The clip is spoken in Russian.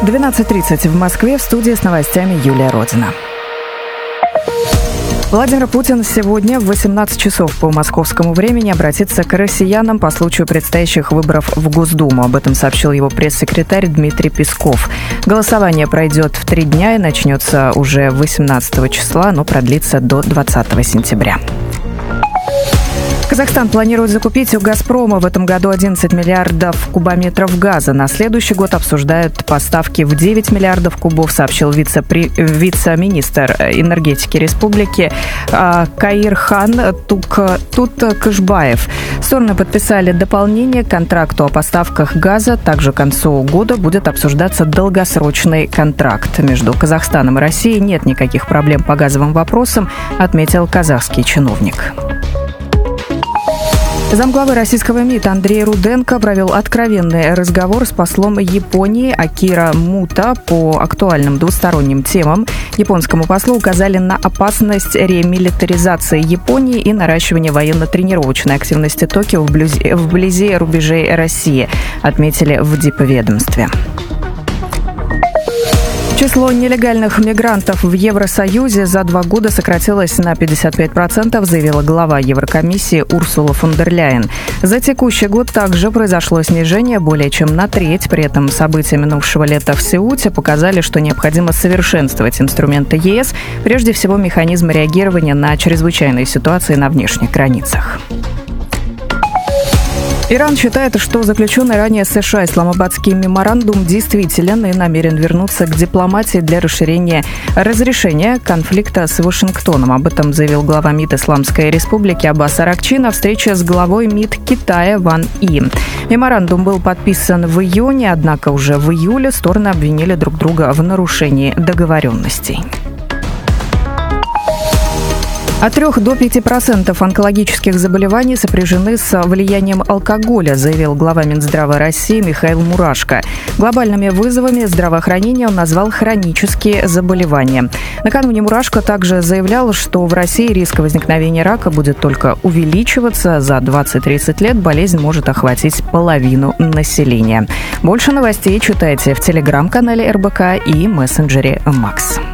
12:30 в Москве. В студии с новостями Юлия Родина. Владимир Путин сегодня в 18 часов по московскому времени обратится к россиянам по случаю предстоящих выборов в Госдуму. Об этом сообщил его пресс-секретарь Дмитрий Песков. Голосование пройдет в 3 дня и начнется уже 18 числа, но продлится до 20 сентября. Казахстан планирует закупить у «Газпрома» в этом году 11 миллиардов кубометров газа. На следующий год обсуждают поставки в 9 миллиардов кубов, сообщил вице-министр энергетики республики Каирхан Туткашбаев. Стороны подписали дополнение к контракту о поставках газа. Также к концу года будет обсуждаться долгосрочный контракт. Между Казахстаном и Россией нет никаких проблем по газовым вопросам, отметил казахский чиновник. Замглавы российского МИД Андрей Руденко провел откровенный разговор с послом Японии Акира Муто по актуальным двусторонним темам. Японскому послу указали на опасность ремилитаризации Японии и наращивания военно-тренировочной активности Токио вблизи рубежей России, отметили в дипведомстве. Число нелегальных мигрантов в Евросоюзе за 2 года сократилось на 55%, заявила глава Еврокомиссии Урсула фон дер Ляйен. За текущий год также произошло снижение более чем на треть. При этом события минувшего лета в Сеуте показали, что необходимо совершенствовать инструменты ЕС, прежде всего механизм реагирования на чрезвычайные ситуации на внешних границах. Иран считает, что заключенный ранее США Исламабадский меморандум действителен и намерен вернуться к дипломатии для расширения разрешения конфликта с Вашингтоном. Об этом заявил глава МИД Исламской Республики Аббас Аракчи на встрече с главой МИД Китая Ван И. Меморандум был подписан в июне, однако уже в июле стороны обвинили друг друга в нарушении договоренностей. От 3 до 5% онкологических заболеваний сопряжены с влиянием алкоголя, заявил глава Минздрава России Михаил Мурашко. Глобальными вызовами здравоохранения он назвал хронические заболевания. Накануне Мурашко также заявлял, что в России риск возникновения рака будет только увеличиваться. За 20-30 лет болезнь может охватить половину населения. Больше новостей читайте в телеграм-канале РБК и мессенджере Макс.